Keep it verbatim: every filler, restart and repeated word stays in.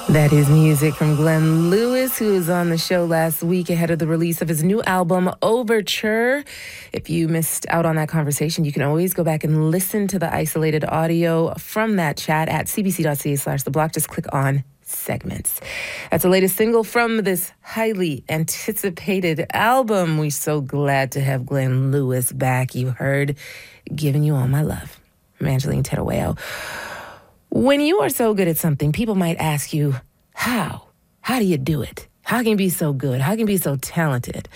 That is music from Glenn Lewis, who was on the show last week ahead of the release of his new album, Overture. If you missed out on that conversation, you can always go back and listen to the isolated audio from that chat at cbc.ca slash the block. Just click on segments. That's the latest single from this highly anticipated album. We're so glad to have Glenn Lewis back. You heard Giving You All My Love. I'm Angeline Terueo. When you are so good at something, people might ask you, how? How do you do it? How can you be so good? How can you be so talented?